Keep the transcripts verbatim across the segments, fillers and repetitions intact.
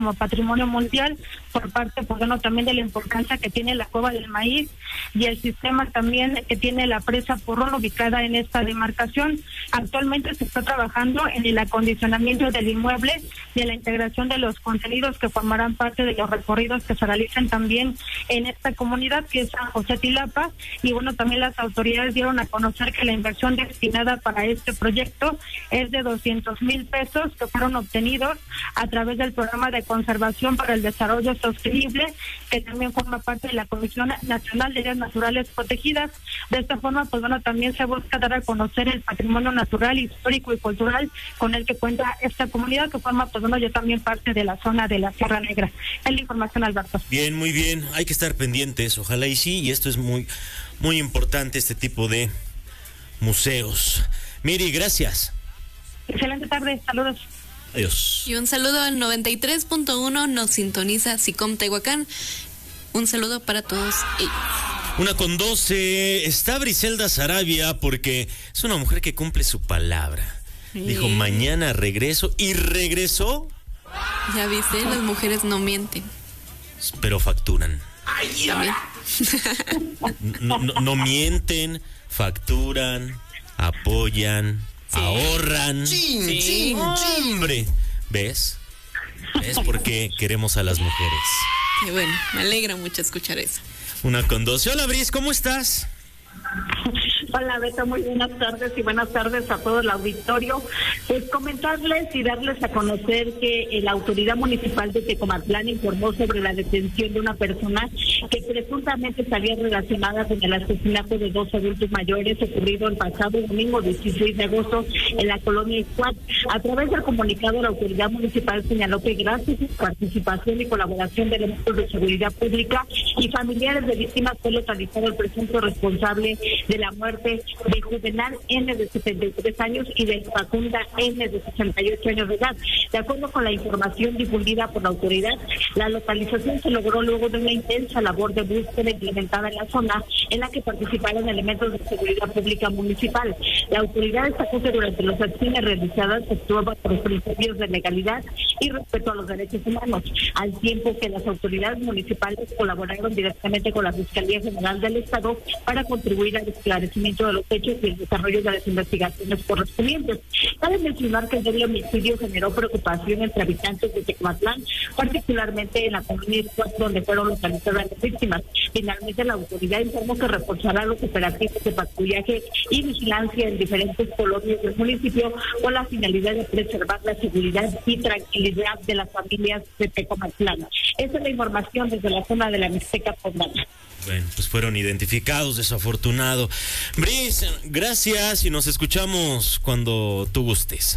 como patrimonio mundial por parte, pues bueno, también de la importancia que tiene la Cueva del Maíz y el sistema también que tiene la presa Porrón ubicada en esta demarcación. Actualmente se está trabajando en el acondicionamiento del inmueble y en la integración de los contenidos que formarán parte de los recorridos que se realizan también en esta comunidad que es San José Tilapa. Y bueno, también las autoridades dieron a conocer que la inversión destinada para este proyecto es de doscientos mil pesos que fueron obtenidos a través del programa de conservación para el desarrollo sostenible, que también forma parte de la Comisión Nacional de Áreas Naturales Protegidas. De esta forma, pues bueno, también se busca dar a conocer el patrimonio natural, histórico y cultural con el que cuenta esta comunidad, que forma, pues bueno, yo también parte de la zona de la Sierra Negra. Es la información, Alberto. Bien, muy bien. Hay que estar pendientes, ojalá y sí, y esto es muy, muy importante, este tipo de museos. Miri, gracias. Excelente tarde, saludos. Adiós. Y un saludo al noventa y tres punto uno, nos sintoniza Sicom Tehuacán. Un saludo para todos ellos. Una con doce, está Briselda Sarabia porque es una mujer que cumple su palabra. Sí. Dijo, mañana regreso, y regresó. Ya viste, las mujeres no mienten. Pero facturan. Ay, no, no, no mienten, facturan, apoyan, sí. ahorran. Chin, sí. chin, hombre. ¿Ves? ¿Ves por qué queremos a las mujeres? Qué bueno, me alegra mucho escuchar eso. Una con doce. Hola, Bris, ¿cómo estás? Hola, Beto, muy buenas tardes y buenas tardes a todo el auditorio. Pues comentarles y darles a conocer que la autoridad municipal de Tecomatlán informó sobre la detención de una persona que presuntamente estaría relacionada con el asesinato de dos adultos mayores ocurrido el pasado domingo dieciséis de agosto en la colonia Ixcuat. A través del comunicado, la autoridad municipal señaló que gracias a su participación y colaboración de elementos de seguridad pública y familiares de víctimas fue localizado el presunto responsable de la muerte de Juvenal N de setenta y tres años y de Facunda N de sesenta y ocho años de edad. De acuerdo con la información difundida por la autoridad, la localización se logró luego de una intensa labor de búsqueda implementada en la zona, en la que participaron elementos de seguridad pública municipal. La autoridad destacó que durante las acciones realizadas se actuaba por los principios de legalidad y respeto a los derechos humanos, al tiempo que las autoridades municipales colaboraron directamente con la Fiscalía General del Estado para contribuir al esclarecimiento de los hechos y el desarrollo de las investigaciones correspondientes. Cabe mencionar que el doble homicidio generó preocupación entre habitantes de Tecomatlán, particularmente en la comunidad donde fueron localizadas las víctimas. Finalmente, la autoridad informó que reforzará los operativos de patrullaje y vigilancia en diferentes colonias del municipio con la finalidad de preservar la seguridad y tranquilidad de las familias de Tecomatlán. Esa es la información desde la zona de la Mixteca Poblana. Bueno, pues fueron identificados, desafortunado. Bris, gracias y nos escuchamos cuando tú gustes.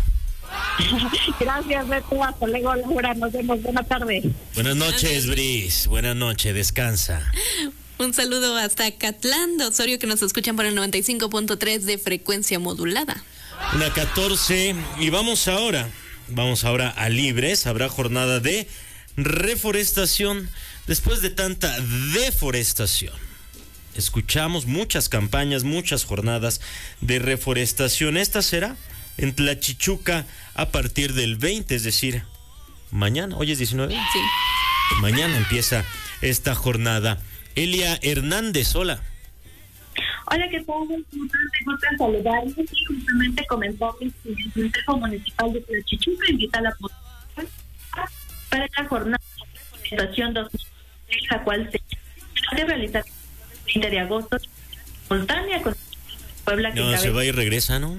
Gracias, Beto. Hasta luego, Laura. Nos vemos. Buenas tardes. Buenas noches, Bris. Buenas noches. Descansa. Un saludo hasta Catlán de Osorio, que nos escuchan por el noventa y cinco punto tres de frecuencia modulada. Una catorce. Y vamos ahora. Vamos ahora a Libres. Habrá jornada de reforestación. Después de tanta deforestación, escuchamos muchas campañas, muchas jornadas de reforestación. Esta será en Tlachichuca a partir del veinte, es decir, mañana. Hoy es diecinueve. Sí. Mañana empieza esta jornada. Elia Hernández, hola. Hola, ¿qué tal? Me gusta saludarles y justamente comenzó el Consejo Municipal de Tlachichuca invita a la población para la jornada de reforestación dos mil veinte, la cual se realiza el veinte de agosto simultánea con Puebla. Que no, cabe... se va y regresa, ¿no?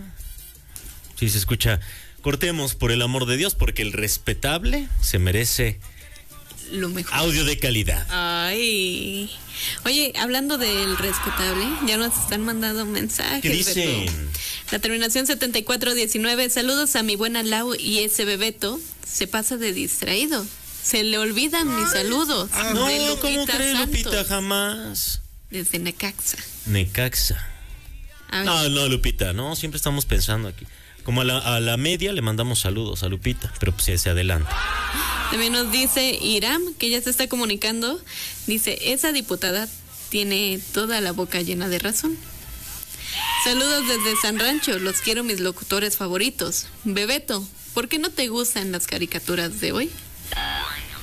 Sí, se escucha. Cortemos, por el amor de Dios, porque el respetable se merece lo mejor. Audio de calidad. Ay. Oye, hablando del respetable, ya nos están mandando mensajes. ¿Qué dicen? Beto. La terminación setenta y cuatro diecinueve. Saludos a mi buena Lau y ese Bebeto. Se pasa de distraído. Se le olvidan mis saludos. Ah, no, ¿cómo crees, Lupita? Jamás. Desde Necaxa. Necaxa. No, no, Lupita, no, siempre estamos pensando aquí. Como a la, a la media le mandamos saludos a Lupita, pero pues se adelanta. También nos dice Iram, que ya se está comunicando. Dice, esa diputada tiene toda la boca llena de razón. Saludos desde San Rancho, los quiero mis locutores favoritos. Bebeto, ¿por qué no te gustan las caricaturas de hoy?